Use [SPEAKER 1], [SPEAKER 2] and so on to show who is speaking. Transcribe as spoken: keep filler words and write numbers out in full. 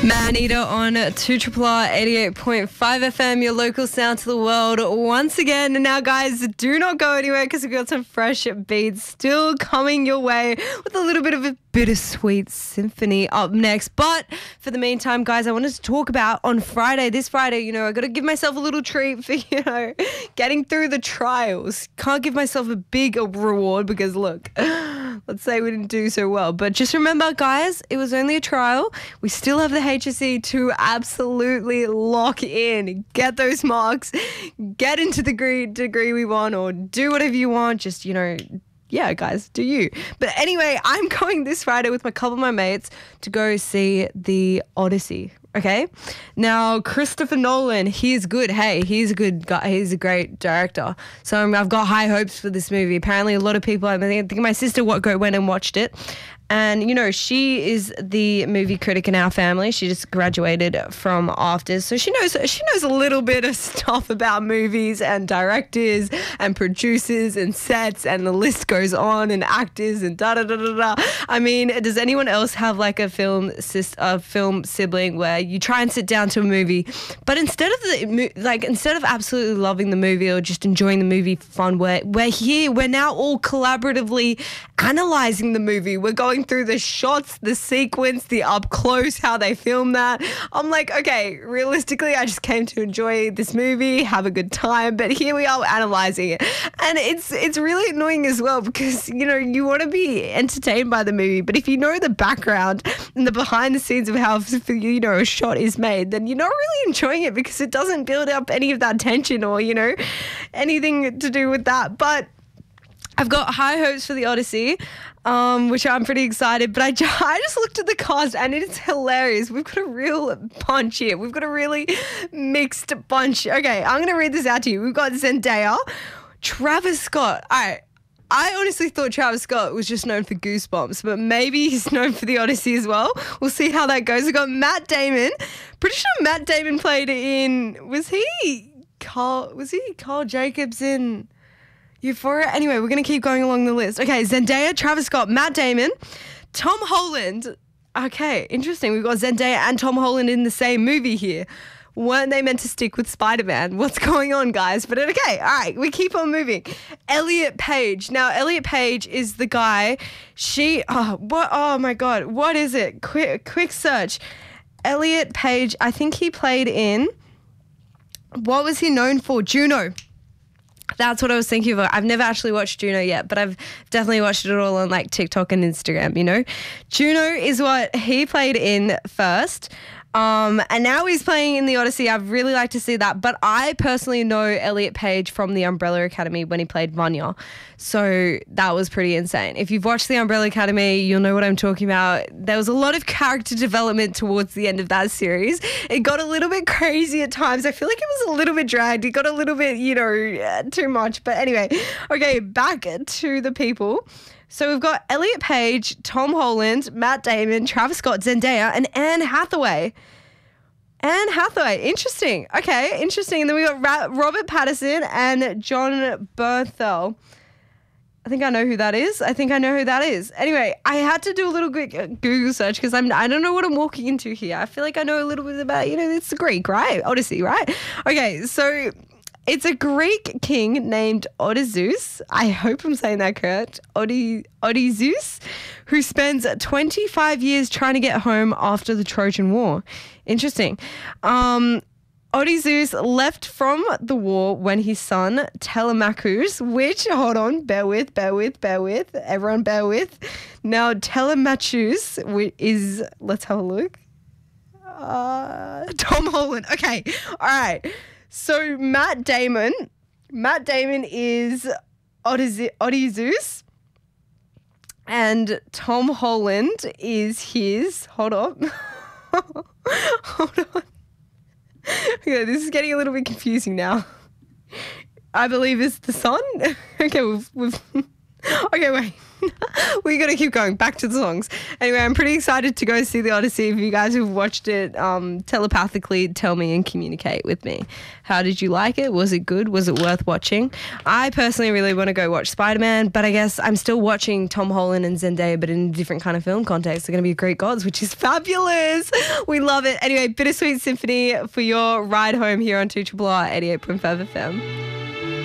[SPEAKER 1] Maneater on two R R eighty-eight point five F M, your local sound to the world once again. And now, guys, do not go anywhere because we've got some fresh beats still coming your way with a little bit of a bittersweet symphony up next. But for the meantime, guys, I wanted to talk about on Friday, this Friday, you know, I got to give myself a little treat for, you know, getting through the trials. Can't give myself a big reward because, look, let's say we didn't do so well. But just remember, guys, it was only a trial. We still have the H S C to absolutely lock in. Get those marks. Get into the degree, degree we want, or do whatever you want. Just, you know, yeah, guys, do you. But anyway, I'm going this Friday with a couple of my mates to go see The Odyssey. Okay. Now, Christopher Nolan, he's good. Hey, he's a good guy. He's a great director. So um, I've got high hopes for this movie. Apparently, a lot of people, I think, I think my sister went and watched it. And, you know, she is the movie critic in our family. She just graduated from AFTRS. So she knows she knows a little bit of stuff about movies and directors and producers and sets, and the list goes on, and actors and da-da-da-da-da. I mean, does anyone else have like a film sis, a film sibling where you try and sit down to a movie, but instead of the like instead of absolutely loving the movie or just enjoying the movie for fun, we're, we're here, we're now all collaboratively analysing the movie. We're going through the shots, the sequence, the up close, how they film that. I'm like, okay, realistically, I just came to enjoy this movie, have a good time, but here we are analysing it. And it's it's really annoying as well because, you know, you want to be entertained by the movie, but if you know the background and the behind the scenes of how, you know, a shot is made, then you're not really enjoying it because it doesn't build up any of that tension or, you know, anything to do with that. But I've got high hopes for The Odyssey, um, which I'm pretty excited. But I, ju- I just looked at the cast and it's hilarious. We've got a real bunch here. We've got a really mixed bunch. Okay, I'm going to read this out to you. We've got Zendaya, Travis Scott. All right. I honestly thought Travis Scott was just known for Goosebumps, but maybe he's known for The Odyssey as well. We'll see how that goes. We've got Matt Damon. Pretty sure Matt Damon played in, was he Carl, was he Carl Jacobs in Euphoria? Anyway, we're going to keep going along the list. Okay, Zendaya, Travis Scott, Matt Damon, Tom Holland. Okay, interesting. We've got Zendaya and Tom Holland in the same movie here. Weren't they meant to stick with Spider-Man? What's going on, guys? But okay, all right, we keep on moving. Elliot Page. Now, Elliot Page is the guy. She, oh, what? Oh my God, what is it? Quick, quick search. Elliot Page, I think he played in, what was he known for? Juno. That's what I was thinking of. I've never actually watched Juno yet, but I've definitely watched it all on like TikTok and Instagram, you know. Juno is what he played in first. Um, and now he's playing in The Odyssey. I'd really like to see that. But I personally know Elliot Page from The Umbrella Academy when he played Vanya. So that was pretty insane. If you've watched The Umbrella Academy, you'll know what I'm talking about. There was a lot of character development towards the end of that series. It got a little bit crazy at times. I feel like it was a little bit dragged. It got a little bit, you know, too much. But anyway, okay, back to the people. So we've got Elliot Page, Tom Holland, Matt Damon, Travis Scott, Zendaya, and Anne Hathaway. Anne Hathaway. Interesting. Okay, interesting. And then we got Ra- Robert Pattinson and John Bernthal. I think I know who that is. I think I know who that is. Anyway, I had to do a little quick Google search because I'm I don't know what I'm walking into here. I feel like I know a little bit about, you know, it's Greek, right? Odyssey, right? Okay, so it's a Greek king named Odysseus. I hope I'm saying that correct. Ody, Odysseus, who spends twenty-five years trying to get home after the Trojan War. Interesting. Um, Odysseus left from the war when his son Telemachus, which, hold on, bear with, bear with, bear with, everyone bear with. Now Telemachus is, let's have a look. Uh, Tom Holland. Okay, all right. So Matt Damon, Matt Damon is Odysseus, Odysseus, and Tom Holland is his, hold on, hold on. Okay, this is getting a little bit confusing now. I believe it's the son. Okay, we've, we've Okay, wait. We got to keep going. Back to the songs. Anyway, I'm pretty excited to go see The Odyssey. If you guys who've watched it, um, telepathically tell me and communicate with me. How did you like it? Was it good? Was it worth watching? I personally really want to go watch Spider-Man, but I guess I'm still watching Tom Holland and Zendaya, but in a different kind of film context. They're going to be Greek gods, which is fabulous. We love it. Anyway, Bittersweet Symphony for your ride home here on two R R R eighty-eight point five F M.